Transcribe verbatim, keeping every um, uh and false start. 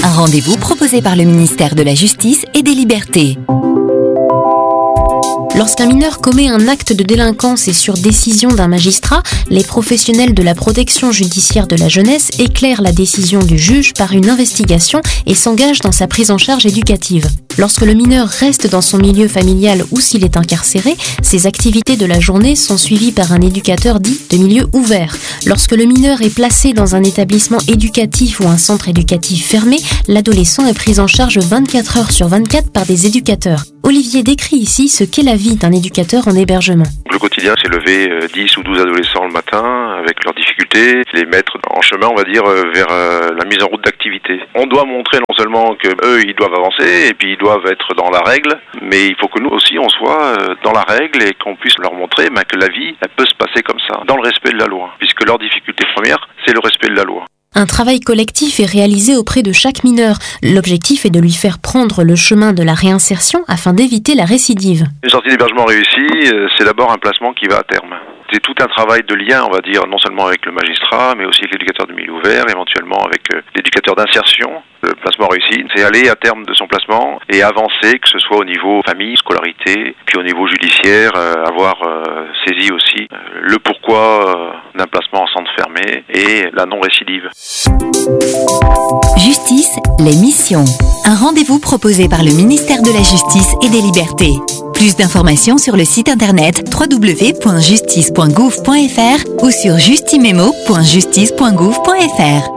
Un rendez-vous proposé par le ministère de la Justice et des Libertés. Lorsqu'un mineur commet un acte de délinquance et sur décision d'un magistrat, les professionnels de la protection judiciaire de la jeunesse éclairent la décision du juge par une investigation et s'engagent dans sa prise en charge éducative. Lorsque le mineur reste dans son milieu familial ou s'il est incarcéré, ses activités de la journée sont suivies par un éducateur dit de milieu ouvert. Lorsque le mineur est placé dans un établissement éducatif ou un centre éducatif fermé, l'adolescent est pris en charge vingt-quatre heures sur vingt-quatre par des éducateurs. Olivier décrit ici ce qu'est la vie d'un éducateur en hébergement. Le quotidien, c'est lever dix ou douze adolescents le matin avec leurs difficultés, les mettre en chemin, on va dire, vers la mise en route d'activités. On doit montrer non seulement qu'eux, ils doivent avancer et puis ils doivent être dans la règle, mais il faut que nous aussi, on soit dans la règle et qu'on puisse leur montrer ben, que la vie, elle peut se passer comme ça, dans le respect de la loi, puisque leur difficulté première, c'est le respect de la loi. Un travail collectif est réalisé auprès de chaque mineur. L'objectif est de lui faire prendre le chemin de la réinsertion afin d'éviter la récidive. Une sortie d'hébergement réussie, c'est d'abord un placement qui va à terme. C'est tout un travail de lien, on va dire, non seulement avec le magistrat, mais aussi avec l'éducateur du milieu ouvert, éventuellement avec l'éducateur d'insertion. Le placement réussi, c'est aller à terme de son placement et avancer, que ce soit au niveau famille, scolarité, puis au niveau judiciaire, euh, avoir euh, saisi aussi euh, le pourquoi euh, d'un placement en centre fermé et la non-récidive. Justice, les missions. Un rendez-vous proposé par le ministère de la Justice et des Libertés. Plus d'informations sur le site internet w w w point justice point gouv point f r ou sur justimemo point justice point gouv point f r.